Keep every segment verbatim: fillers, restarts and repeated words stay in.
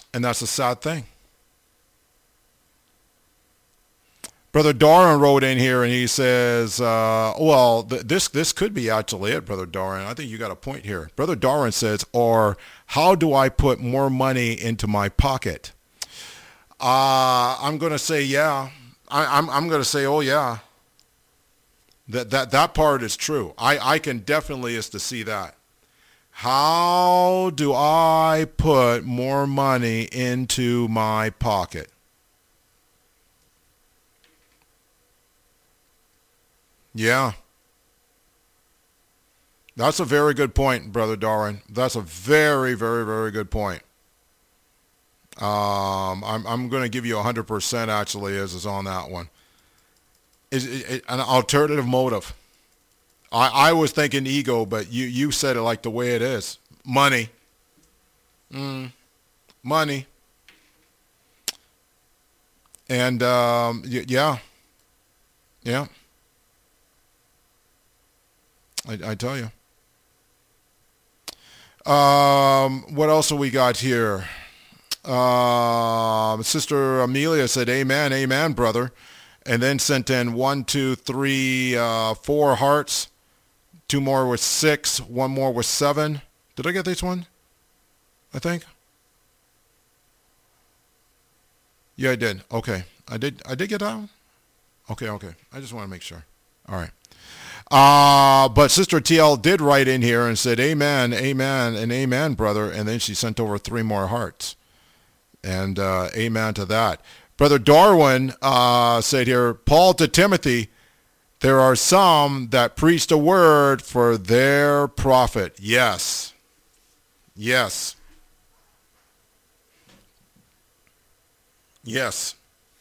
And that's a sad thing. Brother Doran wrote in here and he says, uh, well, th- this this could be actually it, Brother Doran. I think you got a point here. Brother Doran says, or how do I put more money into my pocket? Uh, I'm going to say, yeah. I, I'm, I'm going to say, oh, yeah. That, that, that part is true. I, I can definitely is to see that. How do I put more money into my pocket? Yeah. That's a very good point, Brother Darwin. That's a very, very, very good point. Um, I'm, I'm going to give you one hundred percent actually is, is on that one. Is it, an alternative motive. I, I was thinking ego, but you, you said it like the way it is. Money. Mm, money. And, um, y- yeah. Yeah. I, I tell you. Um, what else have we got here? Uh, Sister Amelia said, amen, amen, brother. And then sent in one, two, three, uh, four hearts. Two more was six. One more was seven. Did I get this one? I think. Yeah, I did. Okay. I did. I did get that one? Okay, okay. I just want to make sure. All right. Uh, but Sister T L did write in here and said, amen, amen, and amen, brother. And then she sent over three more hearts. And uh, amen to that. Brother Darwin uh, said here, Paul to Timothy, there are some that preach the word for their profit. Yes. Yes. Yes.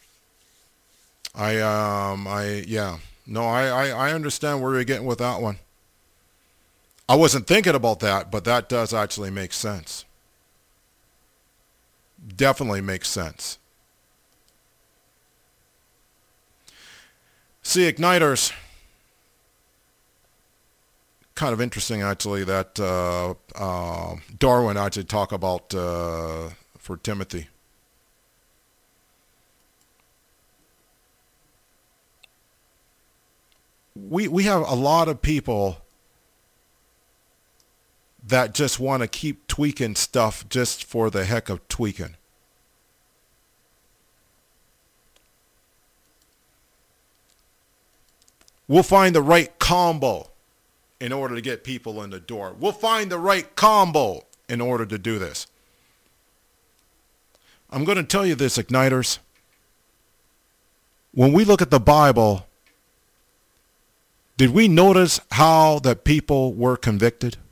I, um, I, yeah. No, I, I, I understand where you're getting with that one. I wasn't thinking about that, but that does actually make sense. Definitely makes sense. See, Igniters, kind of interesting actually that uh, uh, Darwin actually talk about uh, for Timothy. We we have a lot of people that just want to keep tweaking stuff just for the heck of tweaking. We'll find the right combo in order to get people in the door. We'll find the right combo in order to do this. I'm going to tell you this, Igniters. When we look at the Bible, did we notice how that people were convicted?